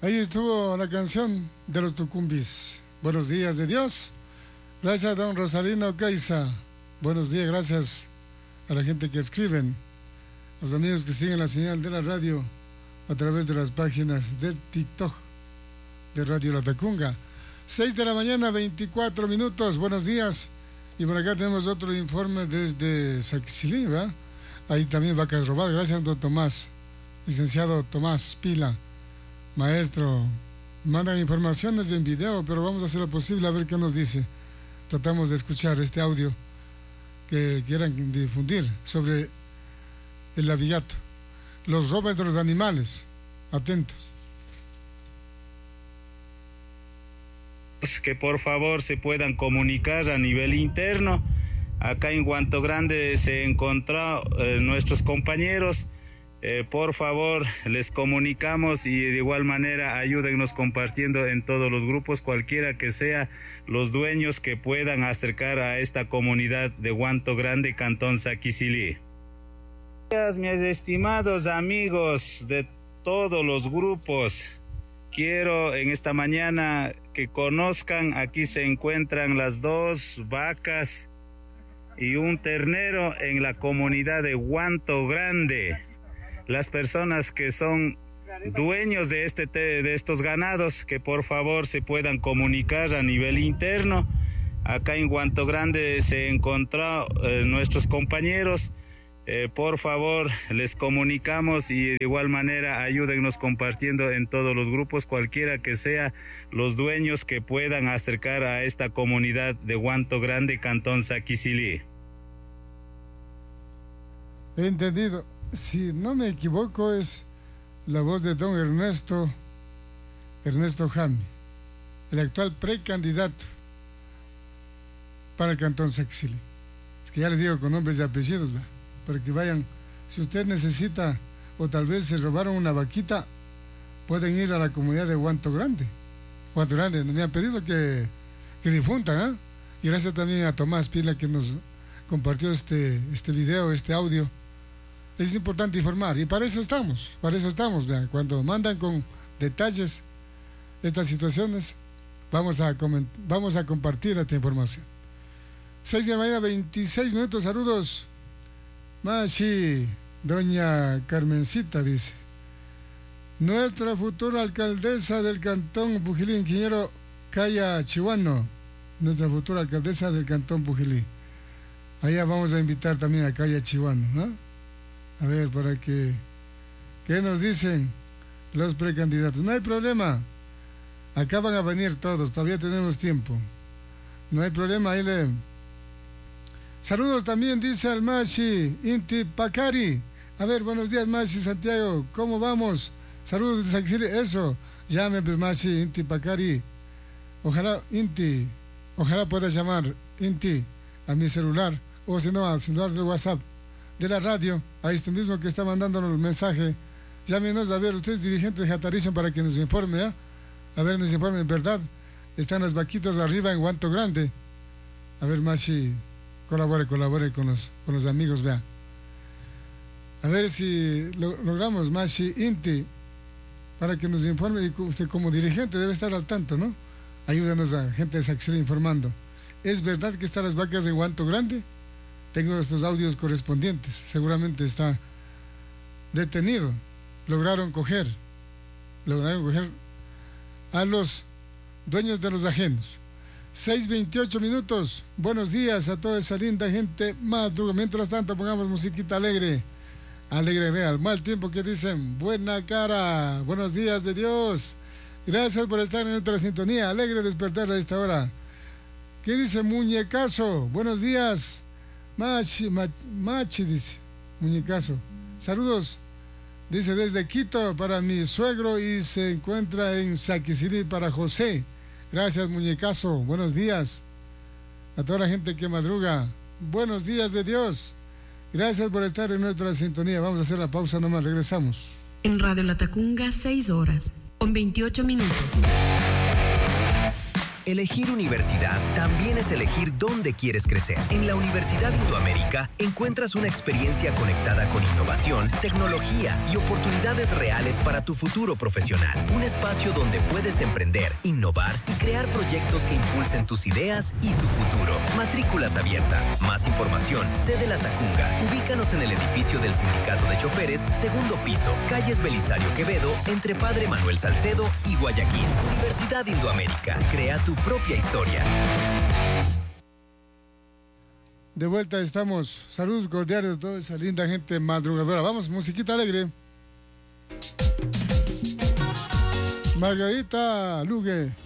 Ahí estuvo la canción de los Tucumbis. Buenos días de Dios. Gracias a don Rosalino Caiza. Buenos días, gracias a la gente que escriben, los amigos que siguen la señal de la radio a través de las páginas del TikTok de Radio La Tacunga. 6 de la mañana, 24 minutos. Buenos días. Y por acá tenemos otro informe desde Saquicilí, ¿verdad? Ahí también vacas robadas. Gracias, don Tomás, licenciado Tomás Pila, maestro. Mandan informaciones en video, pero vamos a hacer lo posible a ver qué nos dice. Tratamos de escuchar este audio que quieran difundir sobre el abigato, los robos de los animales. Atentos. Que por favor se puedan comunicar a nivel interno. Acá en Guanto Grande se encontró nuestros compañeros. Por favor, les comunicamos y de igual manera ayúdennos compartiendo en todos los grupos, cualquiera que sea los dueños que puedan acercar a esta comunidad de Guanto Grande, Cantón Saquicilí. Mis estimados amigos de todos los grupos, quiero en esta mañana que conozcan, aquí se encuentran las 2 vacas y un ternero en la comunidad de Guanto Grande. Las personas que son dueños de estos ganados, que por favor se puedan comunicar a nivel interno. Acá en Guanto Grande se encontró nuestros compañeros. Por favor, les comunicamos y de igual manera ayúdennos compartiendo en todos los grupos, cualquiera que sea los dueños que puedan acercar a esta comunidad de Guanto Grande, Cantón Saquicilí. Entendido. Si no me equivoco, es la voz de don Ernesto Jami, el actual precandidato para el Cantón Saquicilí. Es que ya les digo con nombres y apellidos, ¿va? Para que vayan. Si usted necesita, o tal vez se robaron una vaquita, pueden ir a la comunidad de Guanto Grande. Guanto Grande, me han pedido que difundan, ¿eh? Y gracias también a Tomás Pila que nos compartió este video, este audio. Es importante informar y para eso estamos, vean, cuando mandan con detalles estas situaciones, vamos a compartir esta información. 6 de la mañana, 26 minutos, saludos. Machi, doña Carmencita dice, nuestra futura alcaldesa del Cantón Pujilí, ingeniero Caya Chihuano, nuestra futura alcaldesa del Cantón Pujilí. Allá vamos a invitar también a Caya Chihuano, ¿no? A ver, para que... ¿Qué nos dicen los precandidatos? No hay problema. Acá van a venir todos, todavía tenemos tiempo. No hay problema, ahí le... Saludos también, dice al Machi Inti Pacari. A ver, buenos días, Machi Santiago, ¿cómo vamos? Saludos de Saquicilí, eso. Llame, pues, Machi Inti Pacari. Ojalá, Inti, ojalá puedas llamar, Inti, a mi celular, o si no, al celular de WhatsApp de la radio, a este mismo que está mandándonos el mensaje. Llámenos, a ver, usted es dirigente de Jatarizo para que nos informe, ¿eh? A ver, nos informe, en verdad, están las vaquitas arriba en Guanto Grande. A ver, Machi, colabore con los amigos, vea. A ver si logramos, Machi Inti, para que nos informe, y usted como dirigente debe estar al tanto, ¿no? Ayúdanos a gente de Saquicilí informando. ¿Es verdad que están las vacas en Guanto Grande? Tengo estos audios correspondientes, seguramente está detenido. Lograron coger a los dueños de los ajenos. 6:28 minutos. Buenos días a toda esa linda gente madruga. Mientras tanto, pongamos musiquita alegre real. Mal tiempo que dicen, buena cara. Buenos días de Dios. Gracias por estar en nuestra sintonía. Alegre despertar a esta hora. ¿Qué dice Muñecazo? Buenos días. Machi dice, Muñecazo. Saludos, dice, desde Quito para mi suegro y se encuentra en Saquicilí para José. Gracias, Muñecazo. Buenos días a toda la gente que madruga. Buenos días de Dios. Gracias por estar en nuestra sintonía. Vamos a hacer la pausa nomás, regresamos. En Radio La Tacunga, 6 horas, con 28 minutos. Elegir universidad también es elegir dónde quieres crecer. En la Universidad Indoamérica encuentras una experiencia conectada con innovación, tecnología y oportunidades reales para tu futuro profesional. Un espacio donde puedes emprender, innovar y crear proyectos que impulsen tus ideas y tu futuro. Matrículas abiertas. Más información, sede La Tacunga. Ubícanos en el edificio del Sindicato de Choferes, segundo piso, calles Belisario Quevedo, entre Padre Manuel Salcedo y Guayaquil. Universidad Indoamérica. Crea tu propia historia. De vuelta estamos. Saludos cordiales a toda esa linda gente madrugadora. Vamos, musiquita alegre. Margarita Lugue.